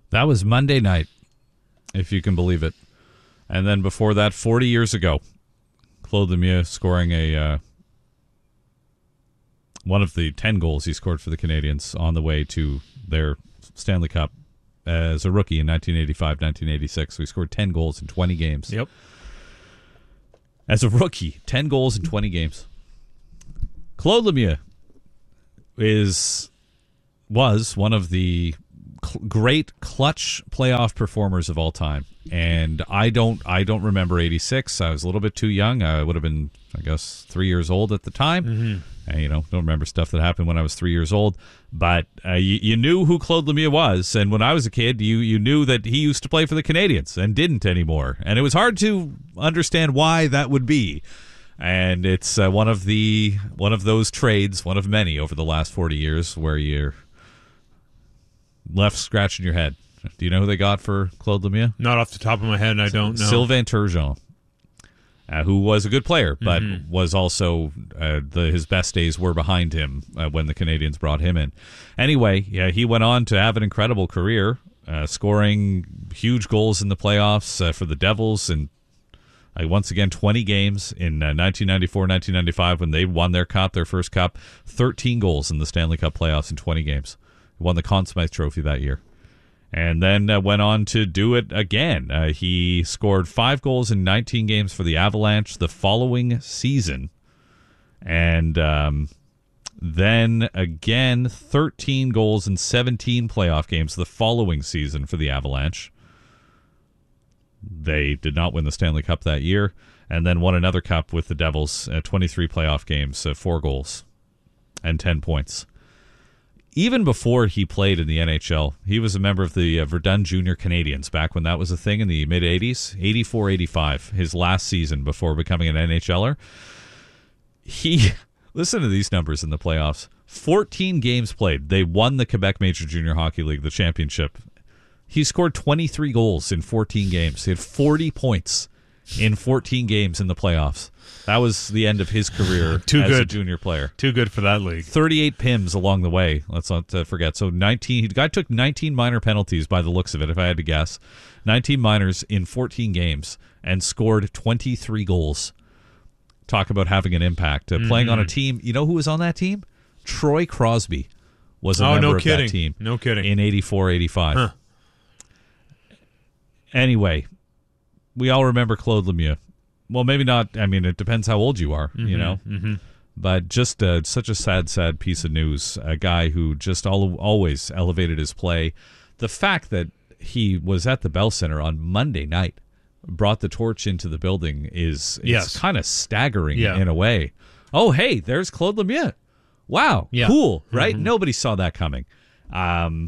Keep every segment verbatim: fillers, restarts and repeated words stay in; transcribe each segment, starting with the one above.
That was Monday night, if you can believe it. And then before that, forty years ago, Claude Lemieux scoring a uh, one of the ten goals he scored for the Canadiens on the way to their Stanley Cup as a rookie in nineteen eighty-five nineteen eighty-six. So he scored ten goals in twenty games. Yep. As a rookie, ten goals in twenty games. Claude Lemieux is was one of the cl- great clutch playoff performers of all time. And I don't I don't remember eighty-six. I was a little bit too young. I would have been, I guess, three years old at the time. Mm-hmm. And, you know, don't remember stuff that happened when I was three years old. But uh, you, you knew who Claude Lemieux was. And when I was a kid, you, you knew that he used to play for the Canadiens and didn't anymore. And it was hard to understand why that would be. And it's uh, one of the one of those trades, one of many over the last forty years, where you're left scratching your head. Do you know who they got for Claude Lemieux? Not off the top of my head, I don't know. Sylvain Turgeon, uh, who was a good player, but mm-hmm. was also uh, the, his best days were behind him uh, when the Canadiens brought him in. Anyway, yeah, he went on to have an incredible career, uh, scoring huge goals in the playoffs uh, for the Devils, and uh, once again, twenty games in uh, nineteen ninety-four nineteen ninety-five when they won their cup, their first cup, thirteen goals in the Stanley Cup playoffs in twenty games. He won the Conn Smythe Trophy that year. And then uh, went on to do it again. Uh, he scored five goals in nineteen games for the Avalanche the following season. And um, then again, thirteen goals in seventeen playoff games the following season for the Avalanche. They did not win the Stanley Cup that year. And then won another cup with the Devils, uh, twenty-three playoff games, uh, four goals and ten points. Even before he played in the N H L, he was a member of the uh, Verdun Junior Canadiens back when that was a thing in the mid-eighties, eighty-four eighty-five, his last season before becoming an N H L er. He, listen to these numbers in the playoffs. fourteen games played. They won the Quebec Major Junior Hockey League, the championship. He scored twenty-three goals in fourteen games. He had forty points in fourteen games in the playoffs. That was the end of his career Too as good. a junior player. Too good for that league. thirty-eight P I Ms along the way. Let's not uh, forget. So nineteen. The guy took nineteen minor penalties by the looks of it, if I had to guess. nineteen minors in fourteen games and scored twenty-three goals. Talk about having an impact. Uh, mm-hmm. Playing on a team. You know who was on that team? Troy Crosby was a oh, member no of kidding. that team. No kidding. In eighty-four eighty-five. Huh. Anyway, we all remember Claude Lemieux. Well, maybe not. I mean, it depends how old you are, mm-hmm, you know. Mm-hmm. But just uh, such a sad, sad piece of news. A guy who just all, always elevated his play. The fact that he was at the Bell Center on Monday night, brought the torch into the building, is yes. kind of staggering yeah. in a way. Oh, hey, there's Claude Lemieux. Wow, yeah. cool, right? Mm-hmm. Nobody saw that coming. Um,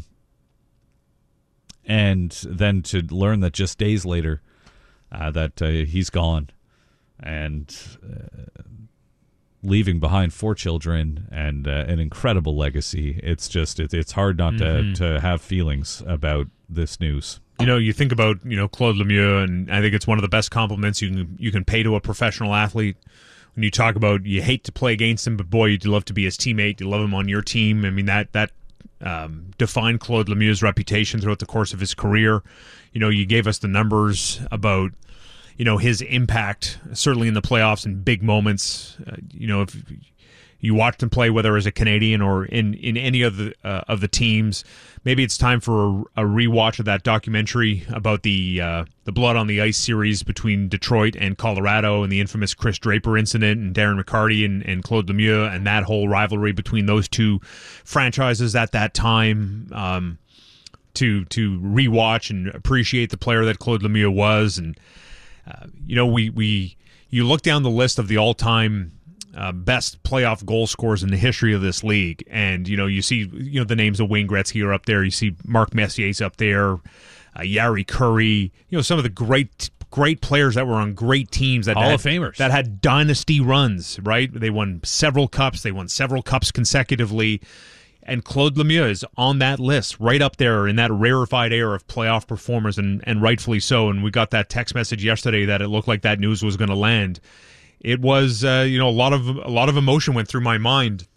and then to learn that just days later uh, that uh, he's gone. And uh, leaving behind four children and uh, an incredible legacy. It's just it, it's hard not mm-hmm. to to have feelings about this news. You know, you think about you know Claude Lemieux, and I think it's one of the best compliments you can you can pay to a professional athlete. When you talk about you hate to play against him, but boy, you'd love to be his teammate. You love him on your team. I mean that that um, defined Claude Lemieux's reputation throughout the course of his career. You know, you gave us the numbers about. You know, his impact, certainly in the playoffs and big moments. Uh, you know, if you watched him play, whether as a Canadian or in, in any of the uh, of the teams, maybe it's time for a, a rewatch of that documentary about the uh, the Blood on the Ice series between Detroit and Colorado and the infamous Chris Draper incident and Darren McCarty and, and Claude Lemieux and that whole rivalry between those two franchises at that time. Um, to to rewatch and appreciate the player that Claude Lemieux was. And Uh, you know, we, we you look down the list of the all-time uh, best playoff goal scorers in the history of this league, and you know you see you know the names of Wayne Gretzky are up there. You see Mark Messier's up there, uh, Yari Curry. You know some of the great great players that were on great teams that Hall had, of Famers that had dynasty runs. Right, they won several cups. They won several cups consecutively. And Claude Lemieux is on that list, right up there in that rarefied air of playoff performers, and, and rightfully so. And we got that text message yesterday that it looked like that news was going to land. It was, uh, you know, a lot of a lot of emotion went through my mind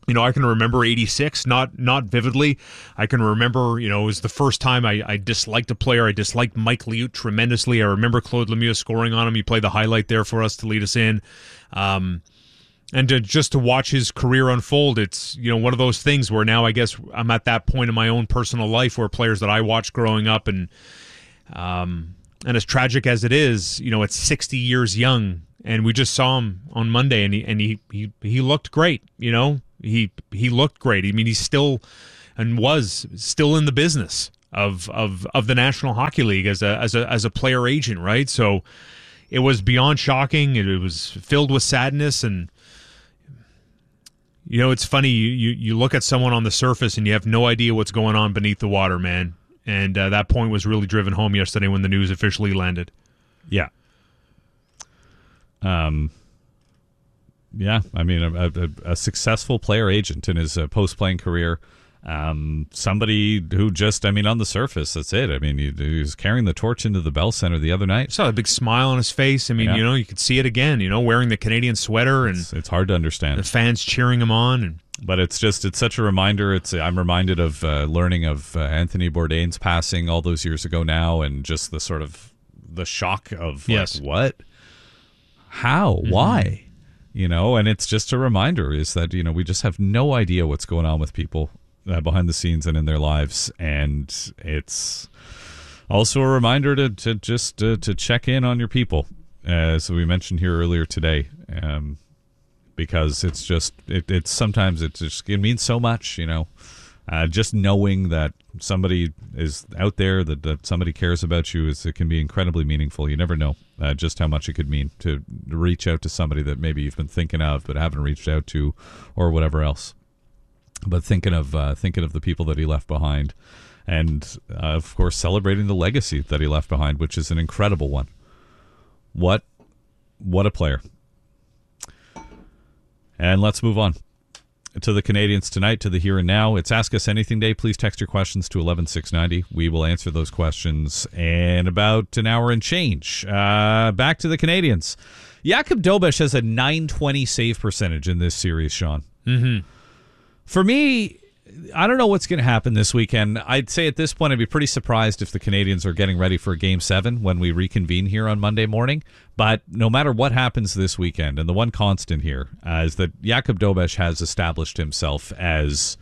You know, I can remember eighty-six, not not vividly. I can remember, you know, it was the first time I, I disliked a player. I disliked Mike Liut tremendously. I remember Claude Lemieux scoring on him. He played the highlight there for us to lead us in. Um, and to, just to watch his career unfold, it's, you know, one of those things where now I guess I'm at that point in my own personal life where players that I watched growing up, and um, and as tragic as it is, you know, at sixty years young, and we just saw him on Monday, and he and he he, he looked great, you know. He he looked great. I mean, he's still and was still in the business of of, of the National Hockey League as a as a as a player agent, right? So it was beyond shocking. It, it was filled with sadness, and you know, it's funny. You, you you look at someone on the surface and you have no idea what's going on beneath the water, man. And uh, that point was really driven home yesterday when the news officially landed. Yeah. Um. Yeah, I mean, a, a, a successful player agent in his uh, post-playing career. Um, somebody who just, I mean, on the surface, that's it. I mean, he, he was carrying the torch into the Bell Center the other night. I saw a big smile on his face. I mean, yeah. you know, you could see it again, you know, wearing the Canadian sweater. And It's, it's hard to understand. The fans cheering him on. And But it's just, it's such a reminder. It's I'm reminded of uh, learning of uh, Anthony Bourdain's passing all those years ago now, and just the sort of, the shock of, like, yes. what? How? Mm-hmm. Why? You know, and it's just a reminder is that, you know, we just have no idea what's going on with people uh, behind the scenes and in their lives. And it's also a reminder to, to just uh, to check in on your people, as we mentioned here earlier today, um, because it's just it, it's sometimes it's just, it means so much, you know, uh, just knowing that somebody is out there, that, that somebody cares about you, is it can be incredibly meaningful. You never know uh, just how much it could mean to reach out to somebody that maybe you've been thinking of but haven't reached out to, or whatever else. But thinking of uh, thinking of the people that he left behind, and uh, of course celebrating the legacy that he left behind, which is an incredible one. What what a player! And let's move on to the Canadians tonight, to the here and now. It's Ask Us Anything Day. Please text your questions to eleven six ninety. We will answer those questions in about an hour and change. Uh, back to the Canadians. Jakub Dobeš has a nine twenty save percentage in this series, Sean. Mm-hmm. For me, I don't know what's going to happen this weekend. I'd say at this point I'd be pretty surprised if the Canadians are getting ready for Game seven when we reconvene here on Monday morning. But no matter what happens this weekend, and the one constant here uh, is that Jakub Dobeš has established himself as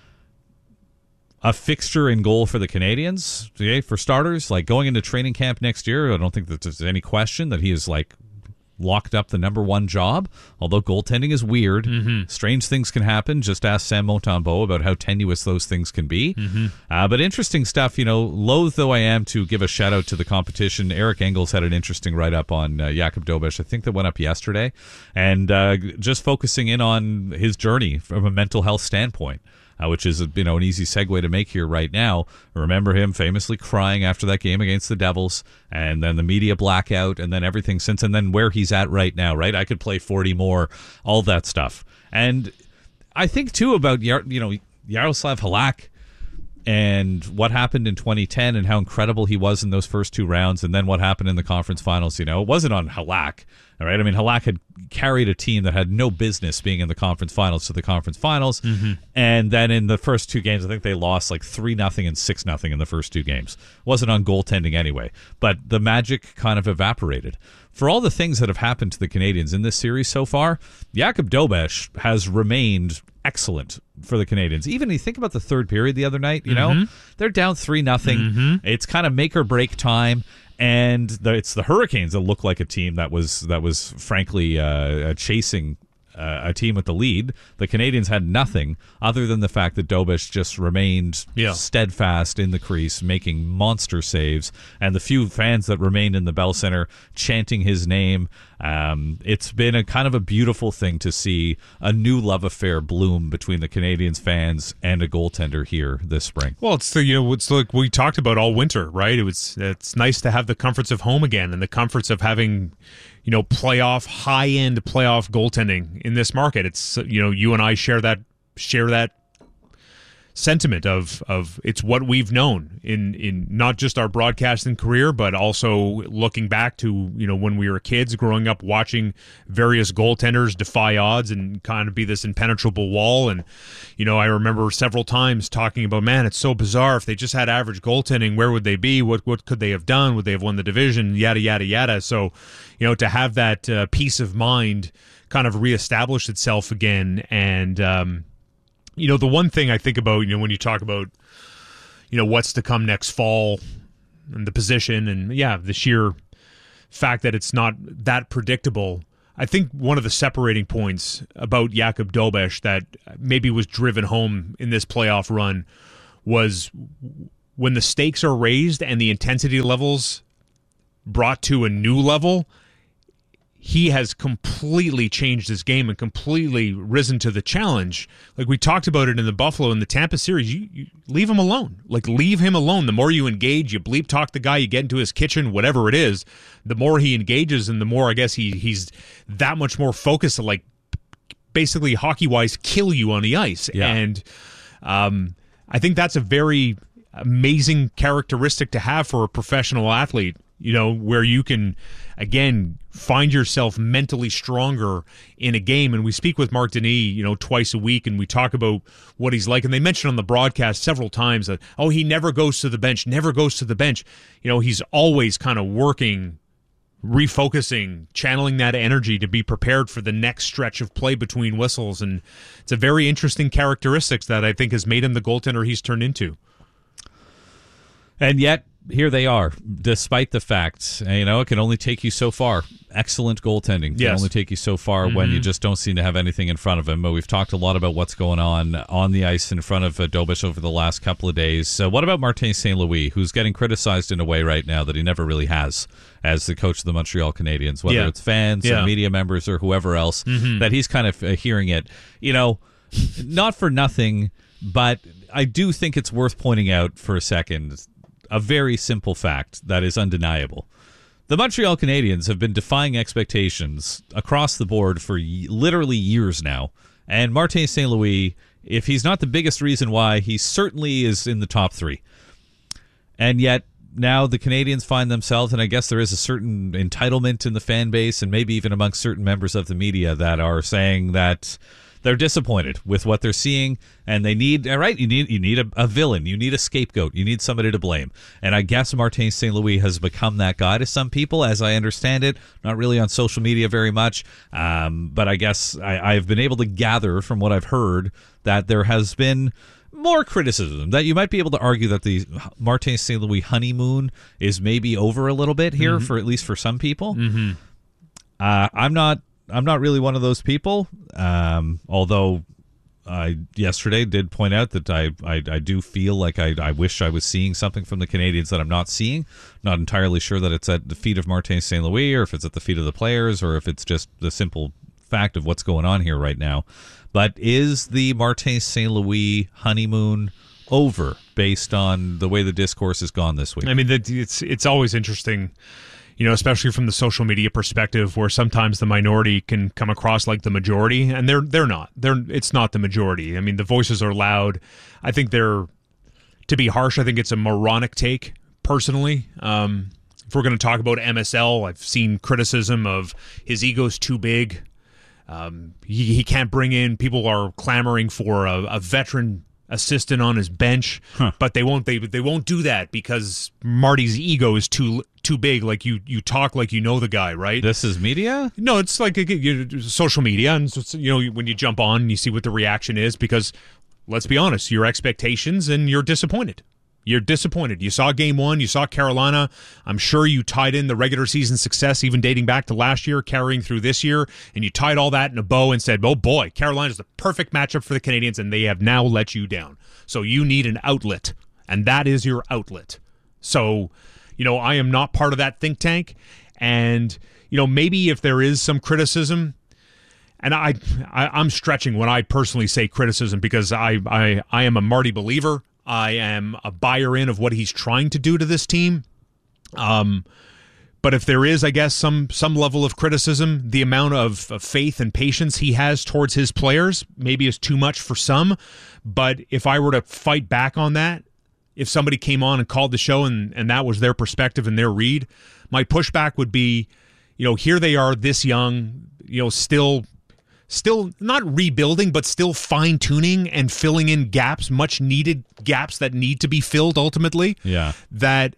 a fixture in goal for the Canadians. Okay, for starters, like going into training camp next year, I don't think that there's any question that he is like locked up the number one job, although goaltending is weird. Mm-hmm. Strange things can happen. Just ask Sam Montembeault about how tenuous those things can be. Mm-hmm. Uh, but interesting stuff, you know, loath though I am to give a shout out to the competition. Eric Engels had an interesting write-up on uh, Jakub Dobeš, I think that went up yesterday, and uh, just focusing in on his journey from a mental health standpoint. Uh, which is, you know, an easy segue to make here right now. Remember him famously crying after that game against the Devils, and then the media blackout, and then everything since, and then where he's at right now, right? I could play forty more, all that stuff. And I think, too, about, you know, Yaroslav Halak and what happened in twenty ten and how incredible he was in those first two rounds, and then what happened in the conference finals. You know, it wasn't on Halak, all right? I mean, Halak had carried a team that had no business being in the conference finals to the conference finals, mm-hmm. and then in the first two games, I think they lost like three nothing and six nothing in the first two games. It wasn't on goaltending anyway, but the magic kind of evaporated. For all the things that have happened to the Canadians in this series so far, Jakub Dobeš has remained excellent for the Canadians. Even you think about the third period the other night, you mm-hmm. know, they're down three nothing. Mm-hmm. It's kind of make or break time. And the, it's the Hurricanes that look like a team that was that was frankly uh, chasing uh, a team with the lead. The Canadians had nothing other than the fact that Dobeš just remained yeah. steadfast in the crease, making monster saves, and the few fans that remained in the Bell Center chanting his name. Um, it's been a kind of a beautiful thing to see a new love affair bloom between the Canadians fans and a goaltender here this spring. Well, it's the, you know, it's like we talked about all winter, right? It was, it's nice to have the comforts of home again and the comforts of having, you know, playoff, high end playoff goaltending in this market. It's, you know, you and I share that, share that sentiment of of it's what we've known in in not just our broadcasting career, but also looking back to, you know, when we were kids growing up watching various goaltenders defy odds and kind of be this impenetrable wall. And, you know, I remember several times talking about, man, it's so bizarre. If they just had average goaltending, where would they be? What what could they have done? Would they have won the division? Yada, yada, yada. So, you know, to have that uh, peace of mind kind of reestablish itself again. And, um, you know, the one thing I think about, you know, when you talk about, you know, what's to come next fall and the position and, yeah, the sheer fact that it's not that predictable, I think one of the separating points about Jakub Dobeš that maybe was driven home in this playoff run was when the stakes are raised and the intensity levels brought to a new level, he has completely changed his game and completely risen to the challenge. Like we talked about it in the Buffalo and the Tampa series, you, you leave him alone. Like leave him alone. The more you engage, you bleep talk the guy, you get into his kitchen, whatever it is, the more he engages and the more I guess he he's that much more focused to like basically hockey-wise kill you on the ice. Yeah. And um, I think that's a very amazing characteristic to have for a professional athlete, you know, where you can, again, find yourself mentally stronger in a game. And we speak with Marc Denis, you know, twice a week, and we talk about what he's like. And they mentioned on the broadcast several times that, oh, he never goes to the bench, never goes to the bench. You know, he's always kind of working, refocusing, channeling that energy to be prepared for the next stretch of play between whistles. And it's a very interesting characteristics that I think has made him the goaltender he's turned into. And yet, here they are, despite the fact, you know, it can only take you so far. Excellent goaltending can yes. only take you so far mm-hmm. when you just don't seem to have anything in front of him. But we've talked a lot about what's going on on the ice in front of uh, Dobeš over the last couple of days. So what about Martin Saint Louis, who's getting criticized in a way right now that he never really has as the coach of the Montreal Canadiens, whether yeah. it's fans yeah. or media members or whoever else, mm-hmm. that he's kind of uh, hearing it. You know, not for nothing, but I do think it's worth pointing out for a second a very simple fact that is undeniable. The Montreal Canadiens have been defying expectations across the board for y- literally years now. And Martin Saint Louis, if he's not the biggest reason why, he certainly is in the top three. And yet now the Canadiens find themselves, and I guess there is a certain entitlement in the fan base and maybe even amongst certain members of the media that are saying that they're disappointed with what they're seeing, and they need, all right, you need you need a, a villain, you need a scapegoat, you need somebody to blame. And I guess Martin Saint Louis has become that guy to some people, as I understand it, not really on social media very much, um, but I guess I, I've been able to gather from what I've heard that there has been more criticism, that you might be able to argue that the Martin Saint Louis honeymoon is maybe over a little bit here, mm-hmm. for at least for some people. Mm-hmm. Uh, I'm not I'm not really one of those people, um, although I yesterday did point out that I, I, I do feel like I, I wish I was seeing something from the Canadiens that I'm not seeing. Not entirely sure that it's at the feet of Martin Saint Louis or if it's at the feet of the players or if it's just the simple fact of what's going on here right now. But is the Martin Saint Louis honeymoon over based on the way the discourse has gone this week? I mean, it's it's always interesting, you know, especially from the social media perspective, where sometimes the minority can come across like the majority, and they're they're not. They're it's not the majority. I mean, the voices are loud. I think they're, to be harsh, I think it's a moronic take, personally. Um, if we're going to talk about M S L, I've seen criticism of his ego's too big. Um, he, he can't bring in, people are clamoring for a, a veteran assistant on his bench, huh. but they won't. They they won't do that because Marty's ego is too too big. Like you, you talk like you know the guy, right? This is media. No, it's like a, you, social media, and so, you know when you jump on, and you see what the reaction is. Because let's be honest, your expectations, and you're disappointed. You're disappointed. You saw game one. You saw Carolina. I'm sure you tied in the regular season success, even dating back to last year, carrying through this year, and you tied all that in a bow and said, oh boy, Carolina's the perfect matchup for the Canadiens, and they have now let you down. So you need an outlet, and that is your outlet. So, you know, I am not part of that think tank, and, you know, maybe if there is some criticism, and I, I I'm stretching when I personally say criticism because I, I, I am a Marty believer. I am a buyer in of what he's trying to do to this team. Um, But if there is, I guess, some some level of criticism, the amount of, of faith and patience he has towards his players maybe is too much for some. But if I were to fight back on that, if somebody came on and called the show and, and that was their perspective and their read, my pushback would be, you know, here they are this young, you know, still still not rebuilding, but still fine-tuning and filling in gaps, much needed gaps that need to be filled ultimately. Yeah. That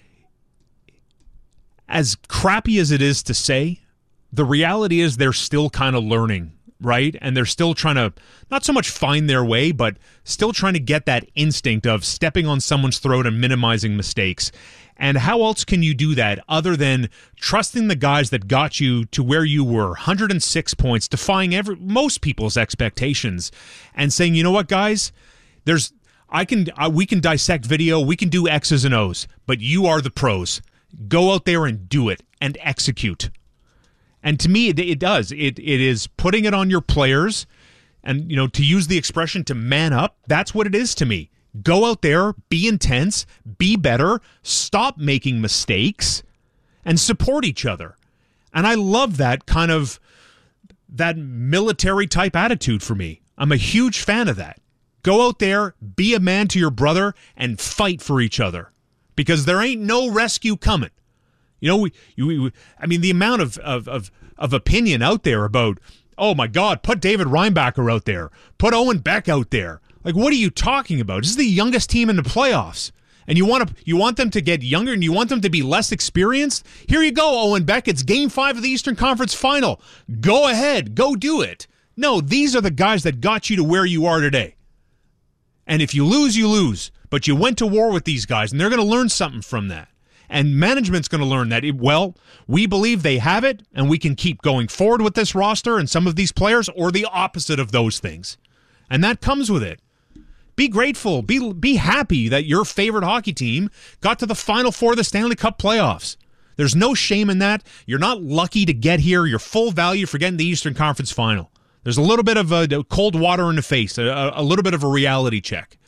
as crappy as it is to say, the reality is they're still kind of learning, right? And they're still trying to not so much find their way, but still trying to get that instinct of stepping on someone's throat and minimizing mistakes. And how else can you do that other than trusting the guys that got you to where you were, one hundred six points, defying every most people's expectations, and saying, you know what, guys, there's I can uh, we can dissect video, we can do X's and O's, but you are the pros. Go out there and do it and execute. And to me, it, it does. It it is putting it on your players, and you know, to use the expression to man up. That's what it is to me. Go out there, be intense, be better, stop making mistakes, and support each other. And I love that kind of that military type attitude for me. I'm a huge fan of that. Go out there, be a man to your brother, and fight for each other. Because there ain't no rescue coming. You know, we, we, I mean, the amount of, of, of, of opinion out there about, oh my God, put David Reinbacher out there, put Owen Beck out there. Like, what are you talking about? This is the youngest team in the playoffs. And you want to, you want them to get younger and you want them to be less experienced? Here you go, Owen Beck. It's game five of the Eastern Conference Final. Go ahead. Go do it. No, these are the guys that got you to where you are today. And if you lose, you lose. But you went to war with these guys, and they're going to learn something from that. And management's going to learn that, it, well, we believe they have it, and we can keep going forward with this roster and some of these players, or the opposite of those things. And that comes with it. Be grateful. Be, be happy that your favorite hockey team got to the Final Four of the Stanley Cup playoffs. There's no shame in that. You're not lucky to get here. You're full value for getting the Eastern Conference Final. There's a little bit of a, cold water in the face, a, a little bit of a reality check.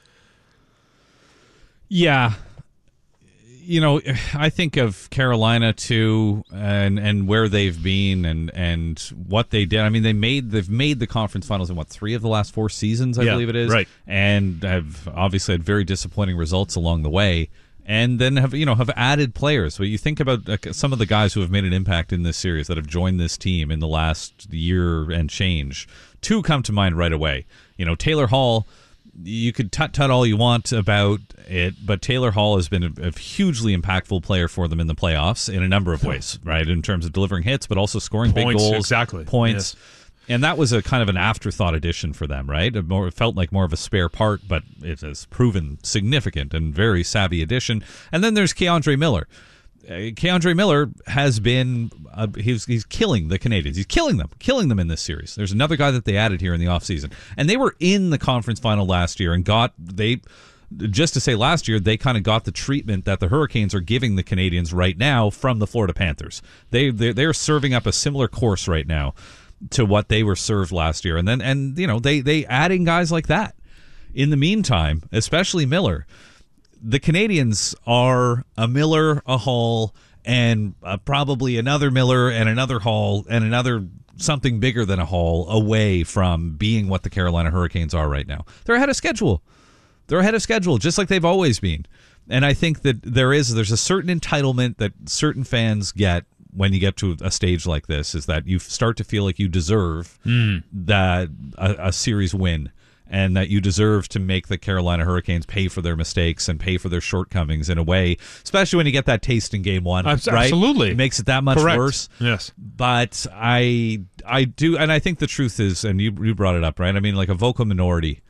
Yeah. You know, I think of Carolina too, and and where they've been and and what they did. I mean, they made they've made the conference finals in what, three of the last four seasons, I yeah, believe it is, right? And have obviously had very disappointing results along the way. And then have you know have added players. So you think about uh, some of the guys who have made an impact in this series that have joined this team in the last year and change. Two come to mind right away. You know, Taylor Hall. You could tut-tut all you want about it, but Taylor Hall has been a, a hugely impactful player for them in the playoffs in a number of ways, right? In terms of delivering hits, but also scoring points, big goals, exactly. points. Yes. And that was a kind of an afterthought addition for them, right? It, more, it felt like more of a spare part, but it has proven significant and very savvy addition. And then there's Keandre Miller. Uh, Keandre Miller has been uh, he's he's killing the Canadians. He's killing them, killing them in this series. There's another guy that they added here in the offseason. And they were in the conference final last year and got they just to say last year they kind of got the treatment that the Hurricanes are giving the Canadians right now from the Florida Panthers. They they they're serving up a similar course right now to what they were served last year. And then and you know, they they adding guys like that. In the meantime, especially Miller, the Canadians are a Miller, a Hall, and uh, probably another Miller and another Hall and another something bigger than a Hall away from being what the Carolina Hurricanes are right now. They're ahead of schedule. They're ahead of schedule, just like they've always been. And I think that there is there's a certain entitlement that certain fans get when you get to a stage like this, is that you start to feel like you deserve mm. that a, a series win. And that you deserve to make the Carolina Hurricanes pay for their mistakes and pay for their shortcomings in a way, especially when you get that taste in game one. Right? Absolutely. It makes it that much Correct. worse. Yes. But I I do, and I think the truth is, and you, you brought it up, right? I mean, like a vocal minority.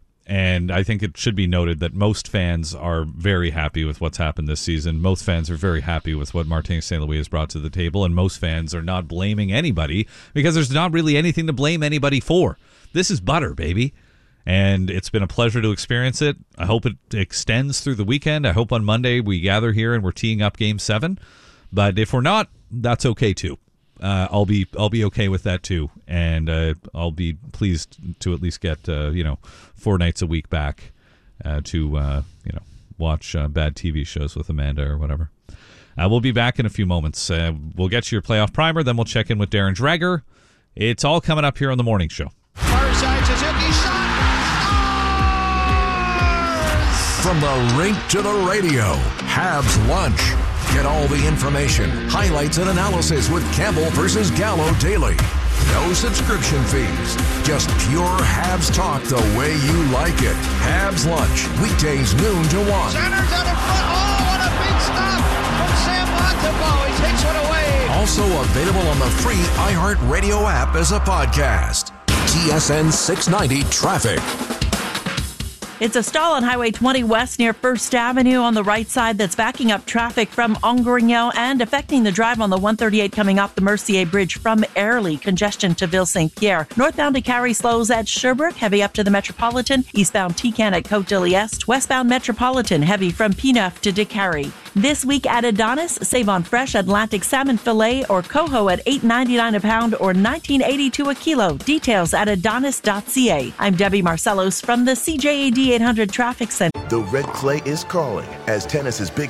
And I think it should be noted that most fans are very happy with what's happened this season. Most fans are very happy with what Martin Saint Louis has brought to the table. And most fans are not blaming anybody because there's not really anything to blame anybody for. This is butter, baby. And it's been a pleasure to experience it. I hope it extends through the weekend. I hope on Monday we gather here and we're teeing up Game Seven. But if we're not, that's okay too. Uh, I'll be I'll be okay with that too, and uh, I'll be pleased to at least get uh, you know four nights a week back uh, to uh, you know watch uh, bad T V shows with Amanda or whatever. Uh, we'll be back in a few moments. Uh, we'll get you your playoff primer, then we'll check in with Darren Dreger. It's all coming up here on the morning show. Far side to hit, he shot. From the rink to the radio, Habs Lunch. Get all the information, highlights, and analysis with Campbell versus Gallo daily. No subscription fees. Just pure Habs talk the way you like it. Habs Lunch, weekdays noon to one. Centers out in front. Oh, what a big stop from Sam Montembeault. He takes one away. Also available on the free iHeartRadio app as a podcast. T S N six ninety Traffic. It's a stall on Highway twenty West near First Avenue on the right side that's backing up traffic from Ongrignon and affecting the drive on the one thirty-eight coming off the Mercier Bridge from Airlie. Congestion to Ville Saint Pierre. Northbound to Carrie slows at Sherbrooke, heavy up to the Metropolitan. Eastbound T-Can at Côte de l'Est. Westbound Metropolitan, heavy from P-Neuf to Décarie. This week at Adonis, save on fresh Atlantic salmon fillet or coho at eight ninety-nine a pound or nineteen eighty-two a kilo. Details at adonis dot c a. I'm Debbie Marcellos from the C J A D eight hundred Traffic Center. The red clay is calling as tennis's big